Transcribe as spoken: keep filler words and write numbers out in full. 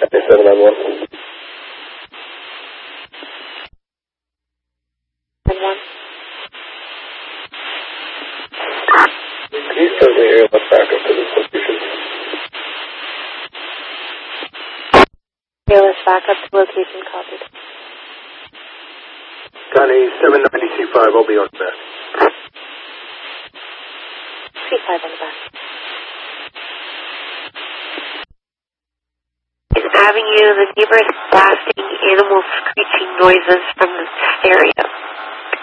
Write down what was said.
seven on one. one. Can you send the air left back up to this location? Airless back up to location, copied. Connie, seven ninety C five, I'll be on back. C five on the back. Avenue, the neighbors blasting animal screeching noises from the stereo.